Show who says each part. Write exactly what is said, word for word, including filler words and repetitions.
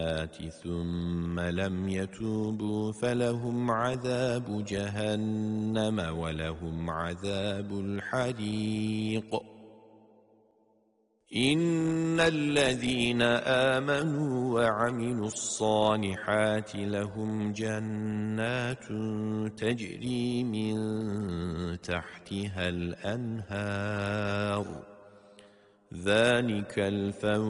Speaker 1: ثم لم يتوبوا فلهم عذاب جهنم ولهم عذاب الحريق إن الذين آمنوا وعملوا الصالحات لهم جنات تجري من تحتها الأنهار ذلك الفوز